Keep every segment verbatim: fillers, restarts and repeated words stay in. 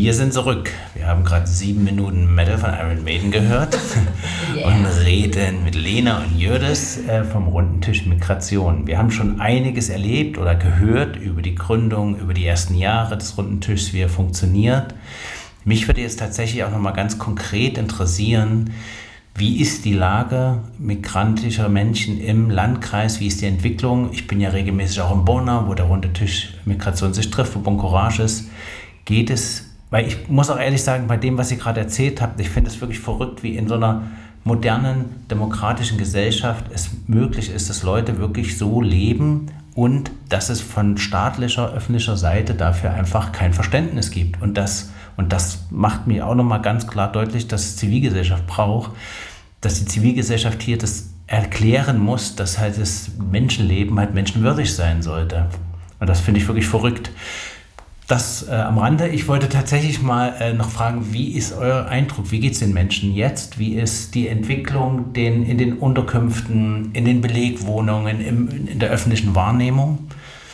Wir sind zurück. Wir haben gerade sieben Minuten Metal von Iron Maiden gehört yeah. und reden mit Lena und Jördis äh, vom runden Tisch Migration. Wir haben schon einiges erlebt oder gehört über die Gründung, über die ersten Jahre des runden Tischs, wie er funktioniert. Mich würde jetzt tatsächlich auch nochmal ganz konkret interessieren, wie ist die Lage migrantischer Menschen im Landkreis? Wie ist die Entwicklung? Ich bin ja regelmäßig auch in Borna, wo der runde Tisch Migration sich trifft, wo Bon Courage ist. Geht es, weil ich muss auch ehrlich sagen, bei dem, was ihr gerade erzählt habt, ich finde es wirklich verrückt, wie in so einer modernen, demokratischen Gesellschaft es möglich ist, dass Leute wirklich so leben und dass es von staatlicher, öffentlicher Seite dafür einfach kein Verständnis gibt. Und das, und das macht mir auch nochmal ganz klar deutlich, dass es Zivilgesellschaft braucht, dass die Zivilgesellschaft hier das erklären muss, dass halt das Menschenleben halt menschenwürdig sein sollte. Und das finde ich wirklich verrückt. Das äh, am Rande. Ich wollte tatsächlich mal äh, noch fragen, wie ist euer Eindruck? Wie geht es den Menschen jetzt? Wie ist die Entwicklung den, in den Unterkünften, in den Belegwohnungen, im, in der öffentlichen Wahrnehmung?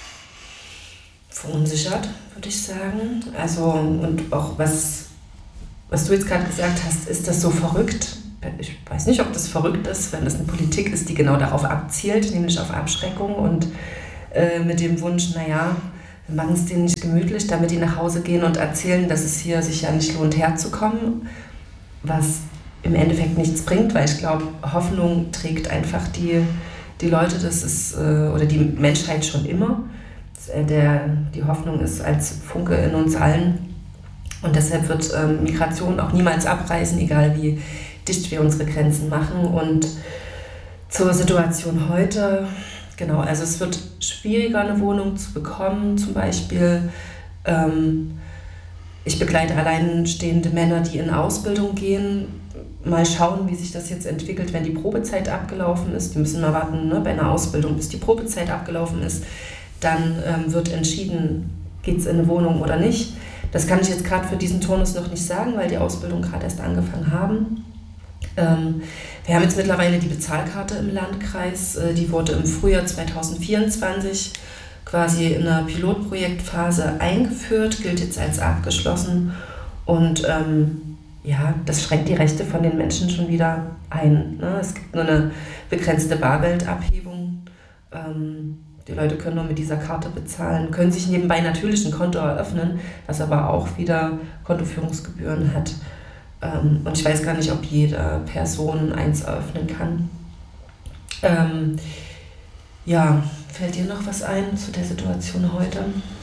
Verunsichert, würde ich sagen. Also, und auch was, was du jetzt gerade gesagt hast, ist das so verrückt? Ich weiß nicht, ob das verrückt ist, wenn das eine Politik ist, die genau darauf abzielt, nämlich auf Abschreckung und äh, mit dem Wunsch, naja, wir machen es denen nicht gemütlich, damit die nach Hause gehen und erzählen, dass es hier sich ja nicht lohnt, herzukommen, was im Endeffekt nichts bringt, weil ich glaube, Hoffnung trägt einfach die, die Leute, das ist, oder die Menschheit schon immer. Der, die Hoffnung ist als Funke in uns allen und deshalb wird ähm, Migration auch niemals abreißen, egal wie dicht wir unsere Grenzen machen. Und zur Situation heute... Genau, also es wird schwieriger, eine Wohnung zu bekommen. Zum Beispiel, ähm, ich begleite alleinstehende Männer, die in Ausbildung gehen. Mal schauen, wie sich das jetzt entwickelt, wenn die Probezeit abgelaufen ist. Die müssen mal warten, ne, bei einer Ausbildung, bis die Probezeit abgelaufen ist. Dann ähm, wird entschieden, geht es in eine Wohnung oder nicht. Das kann ich jetzt gerade für diesen Turnus noch nicht sagen, weil die Ausbildung gerade erst angefangen haben. Ähm, wir haben jetzt mittlerweile die Bezahlkarte im Landkreis, äh, die wurde im Frühjahr zwanzig vierundzwanzig quasi in einer Pilotprojektphase eingeführt, gilt jetzt als abgeschlossen und ähm, ja, das schränkt die Rechte von den Menschen schon wieder ein. Ne? Es gibt nur eine begrenzte Bargeldabhebung, ähm, die Leute können nur mit dieser Karte bezahlen, können sich nebenbei natürlich ein Konto eröffnen, was aber auch wieder Kontoführungsgebühren hat. Ähm, und ich weiß gar nicht, ob jede Person eins eröffnen kann. Ähm, ja, fällt dir noch was ein zu der Situation heute?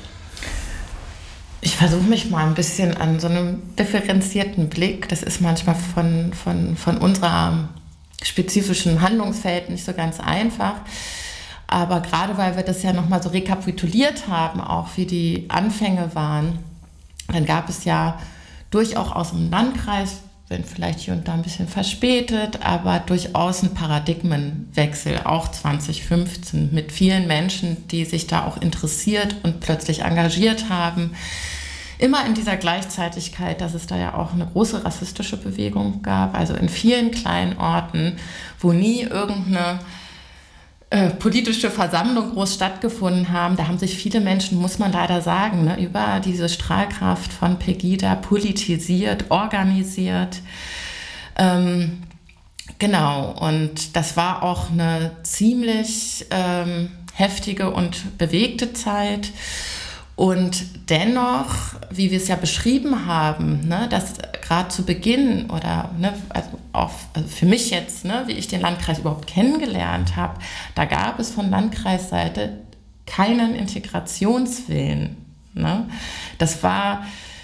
Ich versuche mich mal ein bisschen an so einem differenzierten Blick. Das ist manchmal von, von, von unserer spezifischen Handlungsfeld nicht so ganz einfach. Aber gerade weil wir das ja nochmal so rekapituliert haben, auch wie die Anfänge waren, dann gab es ja durchaus aus dem Landkreis, wenn vielleicht hier und da ein bisschen verspätet, aber durchaus ein Paradigmenwechsel, auch zwanzig fünfzehn, mit vielen Menschen, die sich da auch interessiert und plötzlich engagiert haben. Immer in dieser Gleichzeitigkeit, dass es da ja auch eine große rassistische Bewegung gab, also in vielen kleinen Orten, wo nie irgendeine Äh, politische Versammlung groß stattgefunden haben. Da haben sich viele Menschen, muss man leider sagen, ne, über diese Strahlkraft von Pegida politisiert, organisiert. Ähm, genau, und das war auch eine ziemlich ähm, heftige und bewegte Zeit. Und dennoch, wie wir es ja beschrieben haben, ne, dass gerade zu Beginn oder ne, also auch also für mich jetzt, ne, wie ich den Landkreis überhaupt kennengelernt habe, da gab es von Landkreisseite keinen Integrationswillen. Ne? Das war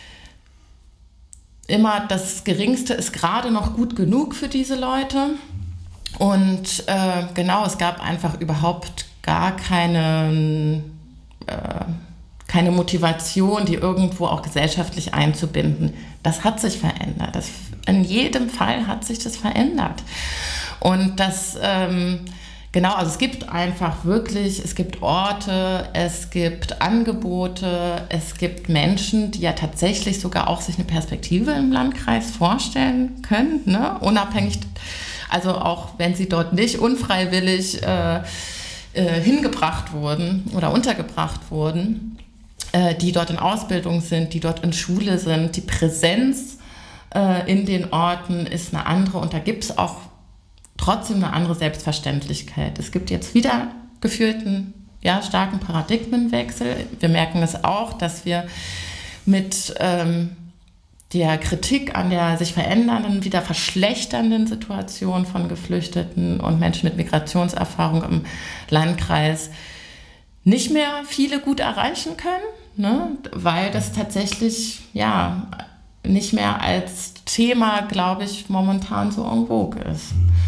immer das Geringste, ist gerade noch gut genug für diese Leute. Und äh, genau, es gab einfach überhaupt gar keine... Äh, keine Motivation, die irgendwo auch gesellschaftlich einzubinden. Das hat sich verändert. Das, in jedem Fall hat sich das verändert. Und das, ähm, genau, also es gibt einfach wirklich, es gibt Orte, es gibt Angebote, es gibt Menschen, die ja tatsächlich sogar auch sich eine Perspektive im Landkreis vorstellen können, ne? Unabhängig, also auch wenn sie dort nicht unfreiwillig äh, äh, hingebracht wurden oder untergebracht wurden. äh, die dort in Ausbildung sind, die dort in Schule sind. Die Präsenz äh, in den Orten ist eine andere und da gibt es auch trotzdem eine andere Selbstverständlichkeit. Es gibt jetzt wieder gefühlten, ja, starken Paradigmenwechsel. Wir merken es auch, dass wir mit ähm, der Kritik an der sich verändernden, wieder verschlechternden Situation von Geflüchteten und Menschen mit Migrationserfahrung im Landkreis nicht mehr viele gut erreichen können, ne? Weil das tatsächlich ja nicht mehr als Thema, glaube ich, momentan so en vogue ist.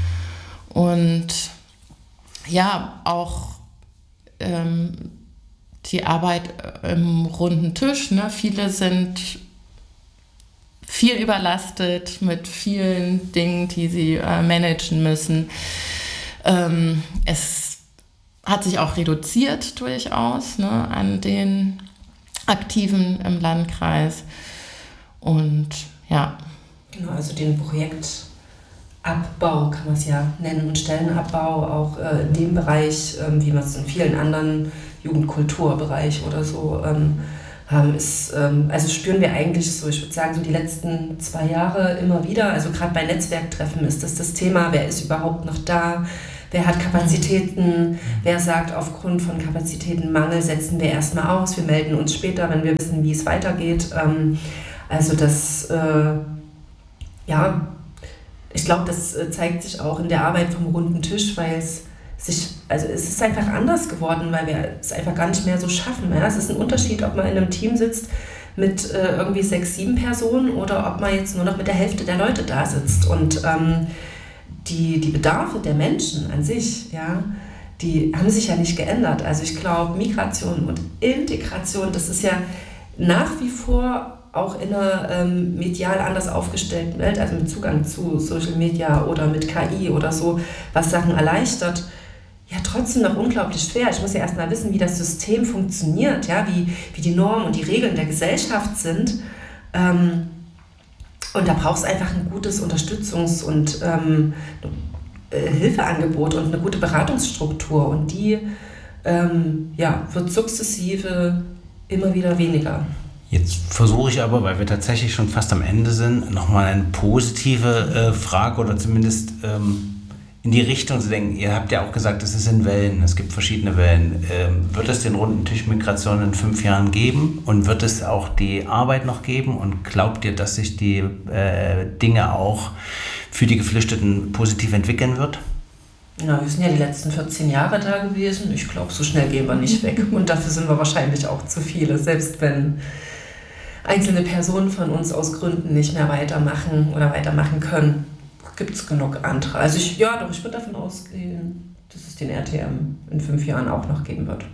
Und ja, auch ähm, die Arbeit im runden Tisch, ne? Viele sind viel überlastet mit vielen Dingen, die sie äh, managen müssen. Ähm, es hat sich auch reduziert durchaus, ne, an den Aktiven im Landkreis. Und ja. Genau, also den Projektabbau kann man es ja nennen und Stellenabbau auch äh, in dem Bereich, ähm, wie man es in vielen anderen Jugendkulturbereich oder so ähm, haben, ist, ähm, also spüren wir eigentlich so, ich würde sagen, so die letzten zwei Jahre immer wieder, also gerade bei Netzwerktreffen ist das das Thema, wer ist überhaupt noch da, wer hat Kapazitäten, wer sagt, aufgrund von Kapazitätenmangel setzen wir erstmal aus, wir melden uns später, wenn wir wissen, wie es weitergeht. Ähm, also das, äh, ja, ich glaube, das äh, zeigt sich auch in der Arbeit vom runden Tisch, weil es sich, also es ist einfach anders geworden, weil wir es einfach gar nicht mehr so schaffen. Ja? Es ist ein Unterschied, ob man in einem Team sitzt mit äh, irgendwie sechs, sieben Personen oder ob man jetzt nur noch mit der Hälfte der Leute da sitzt. Und ähm, die, die Bedarfe der Menschen an sich, ja, die haben sich ja nicht geändert. Also ich glaube, Migration und Integration, das ist ja nach wie vor auch in einer ähm, medial anders aufgestellten Welt, also mit Zugang zu Social Media oder mit K I oder so, was Sachen erleichtert, ja trotzdem noch unglaublich schwer. Ich muss ja erst mal wissen, wie das System funktioniert, ja, wie, wie die Normen und die Regeln der Gesellschaft sind. Ähm, und da braucht es einfach ein gutes Unterstützungs- und ähm, äh, Hilfeangebot und eine gute Beratungsstruktur. Und die ähm, ja, wird sukzessive immer wieder weniger. Jetzt versuche ich aber, weil wir tatsächlich schon fast am Ende sind, nochmal eine positive äh, Frage oder zumindest ähm, in die Richtung zu denken. Ihr habt ja auch gesagt, es ist in Wellen, es gibt verschiedene Wellen. Ähm, wird es den runden Tisch Migration in fünf Jahren geben und wird es auch die Arbeit noch geben und glaubt ihr, dass sich die äh, Dinge auch für die Geflüchteten positiv entwickeln wird? Ja, wir sind ja die letzten vierzehn Jahre da gewesen. Ich glaube, so schnell gehen wir nicht weg. Und dafür sind wir wahrscheinlich auch zu viele, selbst wenn einzelne Personen von uns aus Gründen nicht mehr weitermachen oder weitermachen können. Gibt es genug andere. Also ich, ja, doch, ich würde davon ausgehen, dass es den R T M in fünf Jahren auch noch geben wird.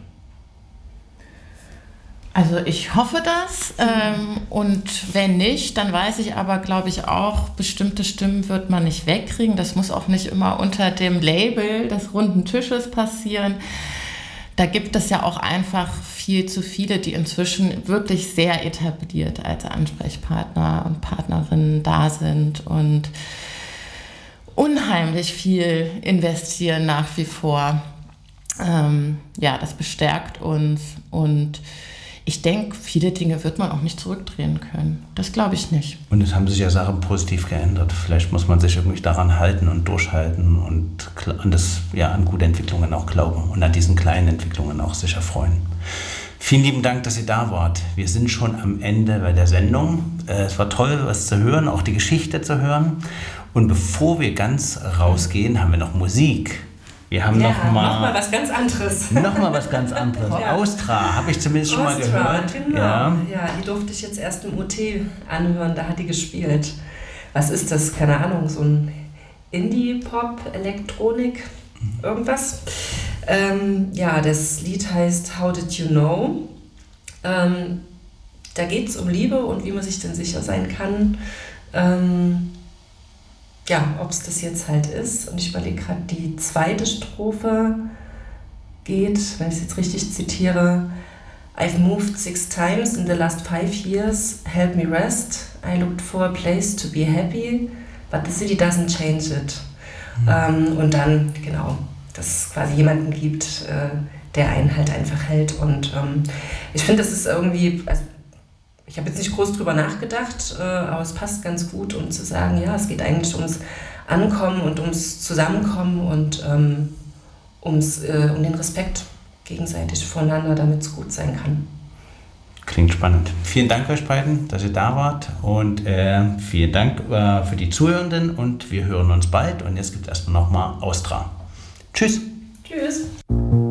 Also ich hoffe das ähm, und wenn nicht, dann weiß ich aber, glaube ich auch, bestimmte Stimmen wird man nicht wegkriegen. Das muss auch nicht immer unter dem Label des runden Tisches passieren. Da gibt es ja auch einfach viel zu viele, die inzwischen wirklich sehr etabliert als Ansprechpartner und Partnerinnen da sind und unheimlich viel investieren nach wie vor. Ähm, ja, das bestärkt uns und ich denke, viele Dinge wird man auch nicht zurückdrehen können. Das glaube ich nicht. Und es haben sich ja Sachen positiv geändert. Vielleicht muss man sich irgendwie daran halten und durchhalten und an, das, ja, an gute Entwicklungen auch glauben und an diesen kleinen Entwicklungen auch sich erfreuen. Vielen lieben Dank, dass ihr da wart. Wir sind schon am Ende bei der Sendung. Es war toll, was zu hören, auch die Geschichte zu hören. Und bevor wir ganz rausgehen, haben wir noch Musik. Wir haben ja, noch mal, noch mal was ganz anderes. Noch mal was ganz anderes. Ja. Austra, habe ich zumindest schon Austra, mal gehört. Genau. Ja. ja, die durfte ich jetzt erst im U T anhören, da hat die gespielt. Was ist das? Keine Ahnung, so ein Indie-Pop, Elektronik, irgendwas. Ähm, ja, das Lied heißt How Did You Know? Ähm, da geht es um Liebe und wie man sich denn sicher sein kann. Ähm, Ja, ob es das jetzt halt ist. Und ich überlege gerade, die zweite Strophe geht, wenn ich es jetzt richtig zitiere, I've moved six times in the last five years, help me rest. I looked for a place to be happy, but the city doesn't change it. Mhm. Ähm, und dann, genau, dass es quasi jemanden gibt, äh, der einen halt einfach hält. Und ähm, ich finde, das ist irgendwie, also ich habe jetzt nicht groß drüber nachgedacht, äh, aber es passt ganz gut, um zu sagen, ja, es geht eigentlich ums Ankommen und ums Zusammenkommen und ähm, ums, äh, um den Respekt gegenseitig voneinander, damit es gut sein kann. Klingt spannend. Vielen Dank euch beiden, dass ihr da wart und äh, vielen Dank äh, für die Zuhörenden und wir hören uns bald und jetzt gibt es erstmal nochmal Austra. Tschüss. Tschüss.